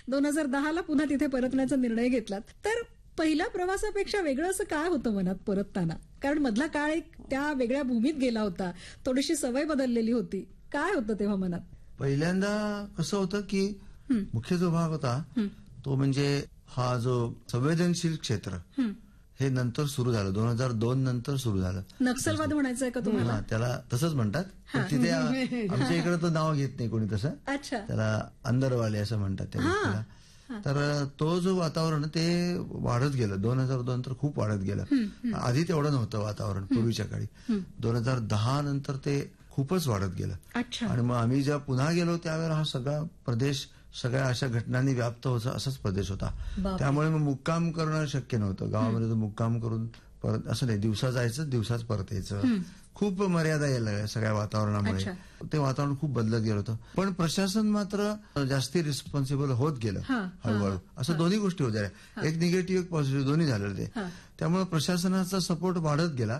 2010ला पुन्हा तिथे परतण्याचा निर्णय घेतलात. तर पहिल्या प्रवासापेक्षा वेगळं असं काय होतं मनात परतताना? कारण मधला काळ एक त्या वेगळ्या भूमीत गेला होता, थोडीशी सवय बदललेली होती. काय होतं तेव्हा मनात? पहिल्यांदा कसं होतं की मुख्य जो भाग होता तो म्हणजे हा जो संवेदनशील क्षेत्र हे नंतर सुरू झालं, 2002 नंतर सुरू झालं. नक्षलवाद म्हणायचंय का तुम्हाला? त्याला तसंच म्हणतात, पण तिथे आमच्या इकडे तो नाव घेत नाही कोणी तसं. अच्छा. त्याला अंदरवाले असं म्हणतात त्या गोष्टीला. तर तो जो वातावरण ते वाढत गेलं 2002 नंतर, खूप वाढत गेलं. आधी तेवढं नव्हतं वातावरण पूर्वीच्या काळी. 2010 नंतर ते खूपच वाढत गेलं. आणि मग आम्ही जेव्हा पुन्हा गेलो त्यावेळेला हा सगळा प्रदेश सगळ्या अशा घटनांनी व्याप्त होता असाच प्रदेश होता. त्यामुळे मग मुक्काम करणं शक्य नव्हतं. गावामध्ये मुक्काम करून परत असं नाही, दिवसा जायचं दिवसाच परत यायचं. खूप मर्यादा यायला लागल्या सगळ्या वातावरणामुळे. ते वातावरण खूप बदलत गेलं होतं. पण प्रशासन मात्र जास्ती रिस्पॉन्सिबल होत गेलं हळूहळू. असं दोन्ही गोष्टी होत्या, एक निगेटिव्ह एक पॉझिटिव्ह दोन्ही झालेलं ते. त्यामुळे प्रशासनाचा सपोर्ट वाढत गेला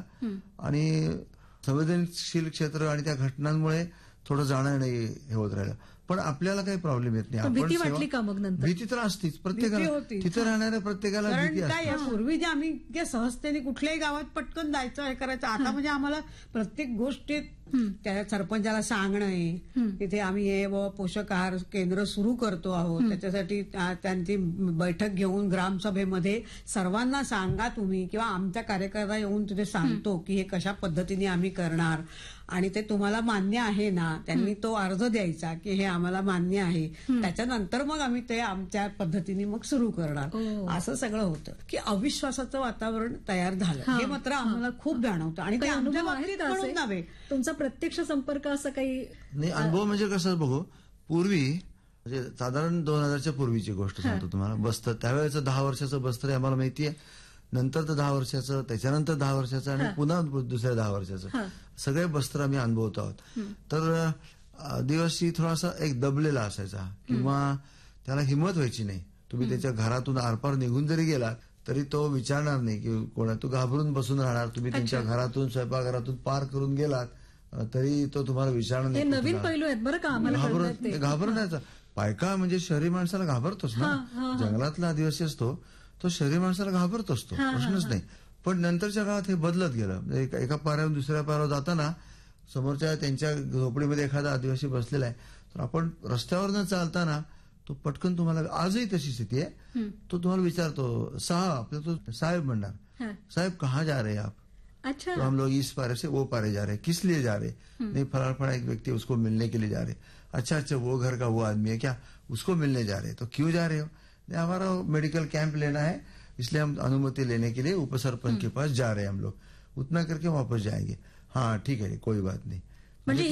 आणि संवेदनशील क्षेत्र आणि त्या घटनांमुळे थोडं जाणं नाही हे होत राहिलं. पण आपल्याला काही प्रॉब्लेम येत नाही. भीती वाटली का मग नंतर? भीती तर असतीच प्रत्येकाला, तिथे राहणाऱ्या प्रत्येकाला भीती असते. पूर्वी जे आम्ही सहजतेने कुठल्याही गावात पटकन जायचं हे करायचं, आता म्हणजे आम्हाला प्रत्येक गोष्टीत त्या सरपंचाला सांगणं आहे. तिथे आम्ही हे पोषक आहार केंद्र सुरू करतो आहोत, त्याच्यासाठी त्यांची बैठक घेऊन ग्रामसभेमध्ये सर्वांना सांगा तुम्ही, किंवा आमच्या कार्यकर्ता येऊन तिथे सांगतो की हे कशा पद्धतीने आम्ही करणार आणि ते तुम्हाला मान्य आहे ना. त्यांनी तो अर्ज द्यायचा की हे आम्हाला मान्य आहे, त्याच्यानंतर मग आम्ही ते आमच्या पद्धतीने मग सुरू करणार. असं सगळं होतं की अविश्वासाचं वातावरण तयार झालं. हे मात्र आम्हाला खूप जाणवतं आणि ते आमच्या बाबतीत म्हणून नव्हे. तुमचा प्रत्यक्ष संपर्क असं काही नाही. अनुभव म्हणजे कसं बघू, पूर्वी म्हणजे साधारण 2000च्या पूर्वीची गोष्ट सांगतो तुम्हाला. बस्तर त्यावेळेचं 10 वर्षाचं बस्तर आम्हाला माहितीये. नंतर तर 10 वर्षाचं, त्याच्यानंतर 10 वर्षाचं आणि पुन्हा दुसऱ्या 10 वर्षाचं सगळे बस्तर आम्ही अनुभवत आहोत. तर आदिवासी थोडासा एक दबलेला असायचा किंवा त्याला हिंमत व्हायची नाही. तुम्ही त्याच्या घरातून आरपार निघून जरी गेलात तरी तो विचारणार नाही की कोणा, तू घाबरून बसून राहणार. तुम्ही त्यांच्या घरातून स्वयंपाकघरातून पार करून गेलात तरी तो तुम्हाला विचारणार नाही. नवीन पैलू आहेत बरं का आम्हाला. घाबरण्याचा पायका म्हणजे शहरी माणसाला घाबरतोच ना. जंगलातला आदिवासी असतो तो शहरी माणसाला घाबरत असतो, प्रश्नच नाही. पण नंतरच्या काळात हे बदलत गेलं. एका पाऱ्यावर दुसऱ्या पाऱ्यावर जाताना समोरच्या त्यांच्या झोपडीमध्ये एखादा आदिवासी बसलेला आहे तर आपण रस्त्यावर न चालताना तो पटकन तुम्हाला, आजही तशी स्थिती आहे, तो तुम्हाला विचारतो आपल्या तो साहेब म्हणणार, साहेब कहाँ जा रहे आप? अच्छा. तो हम लोग इस पारे से वो पारे जा रहे, किस लिए जा रहे? नहीं, फला एक व्यक्ति उसको मिलने के लिए जा रहे. अच्छा वो घर का वो आदमी है क्या, उसको मिलने जा रहे? तो क्यों जा रहे हो? हमारा मेडिकल कैंप लेना है इसलिए हम अनुमति लेने के लिए उपसरपंच के पास जा रहे हैं हम लोग, उतना करके वापस जाएंगे. हाँ ठीक है, कोई बात नाही. म्हणजे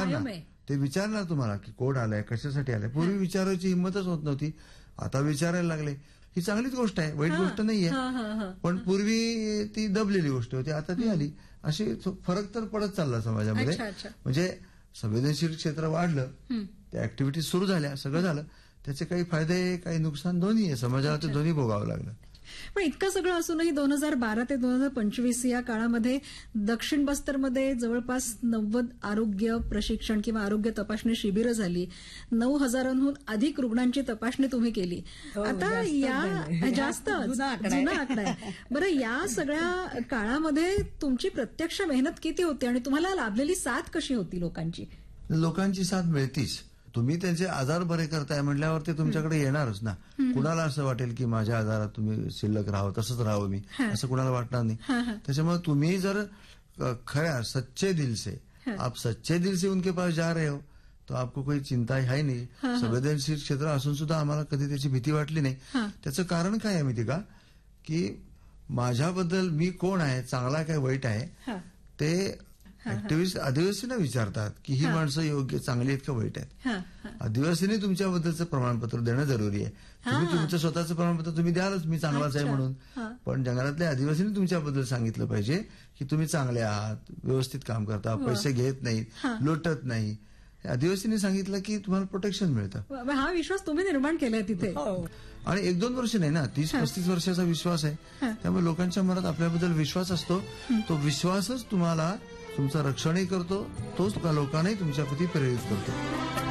ते विचारणार तुम्हाला की कोण आलाय, कशासाठी आलाय. पूर्वी विचारायची हिंमतच होत नव्हती, आता विचारायला लागले. ही चांगलीच गोष्ट आहे, वाईट गोष्ट नाहीये. पण पूर्वी ती दबलेली गोष्ट होती, आता ती आली. अशी फरक तर पडत चालला समाजामध्ये. म्हणजे संवेदनशील क्षेत्र वाढलं, त्या ऍक्टिव्हिटी सुरू झाल्या, सगळं झालं. त्याचे काही फायदे काही नुकसान दोन्ही आहे. समाजाला ते दोन्ही भोगावं लागलं. पण इतकं सगळं असूनही 2012 ते 2025 या काळामध्ये दक्षिण बस्तरमध्ये जवळपास 90 आरोग्य प्रशिक्षण किंवा आरोग्य तपासणी शिबिरं झाली. 9,000हून अधिक रुग्णांची तपासणी तुम्ही केली. आता या जास्त जुना आकडा आहे. बरं, या सगळ्या काळामध्ये तुमची प्रत्यक्ष मेहनत किती होती आणि तुम्हाला लाभलेली साथ कशी होती लोकांची? लोकांची साथ मिळतीच. तुम्ही त्यांचे आजार बरे करताय म्हटल्यावर ते तुमच्याकडे येणारच ना. कुणाला असं वाटेल की माझ्या आजारात तुम्ही शिल्लक राहावं, तसंच राहावं मी, असं कुणाला वाटणार नाही. त्याच्यामुळे तुम्ही जर खऱ्या सच्चे दिल से, आप सच्चे दिल से उनके पास जा रहे हो तो आपको कोई चिंता है नहीं. संवेदनशील क्षेत्र असून सुद्धा आम्हाला कधी त्याची भीती वाटली नाही. त्याचं कारण काय आहे माहिती का, की माझ्याबद्दल मी कोण आहे, चांगला काय वाईट आहे, ते ऍक्टिव्हिस्ट आदिवासींना विचारतात की ही माणसं योग्य चांगली आहेत का वाईट आहेत. आदिवासींनी तुमच्याबद्दलचं प्रमाणपत्र देणं जरुरी आहे. तुम्ही तुमचं स्वतःचं प्रमाणपत्र तुम्ही द्यालच मी चांगलाच आहे म्हणून, पण जंगलातल्या आदिवासींनी तुमच्याबद्दल सांगितलं पाहिजे की तुम्ही चांगले आहात, व्यवस्थित काम करता, पैसे घेत नाहीत, लोटत नाही. आदिवासींनी सांगितलं की तुम्हाला प्रोटेक्शन मिळतं. हा विश्वास तुम्ही निर्माण केलाय तिथे. आणि 1-2 वर्ष नाही ना, 30-35 वर्षाचा विश्वास आहे. त्यामुळे लोकांच्या मनात आपल्याबद्दल विश्वास असतो. तो विश्वासच तुम्हाला तुमचं रक्षणही करतो, तोच लोकांनाही तुमच्या प्रती प्रेरित करतो.